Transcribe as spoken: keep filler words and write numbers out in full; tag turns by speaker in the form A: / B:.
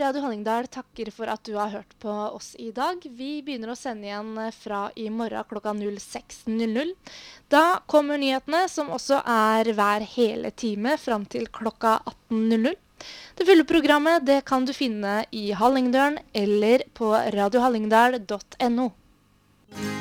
A: Radio Hallingdal takker for at du har hørt på oss i dag. Vi begynner å sende igjen fra i morgen klokka null seks null null. Da kommer nyhetene, som også er hver hele time frem til klokka atten null null. Det fulle programmet det kan du finne i Hallingdølen eller på radio hallingdal punktum no.